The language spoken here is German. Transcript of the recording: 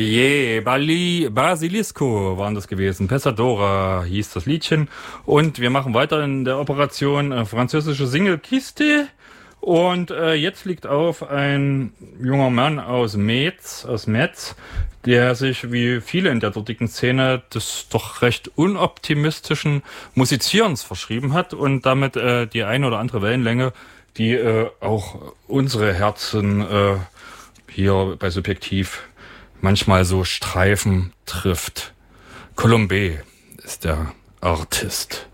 Basilisco waren das gewesen. Pesadora hieß das Liedchen. Und wir machen weiter in der Operation französische Singlekiste. Und jetzt liegt auf ein junger Mann aus Metz, der sich wie viele in der dortigen Szene des doch recht unoptimistischen Musizierens verschrieben hat und damit die eine oder andere Wellenlänge, die auch unsere Herzen hier bei Subjektiv manchmal so Streifen trifft. Colombé ist der Artist.